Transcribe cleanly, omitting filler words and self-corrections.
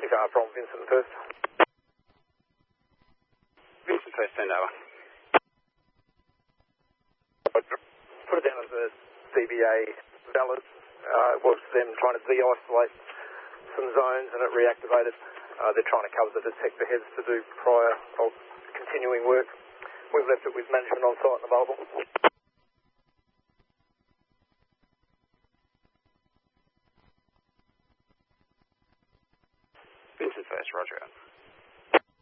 from Vincent first. Vincent first, send over. Put it down as a CBA valid. It was them trying to de-isolate some zones and it reactivated. They're trying to cover the detector heads to do prior or continuing work. We've left it with management on site and available. Vincent first, roger out.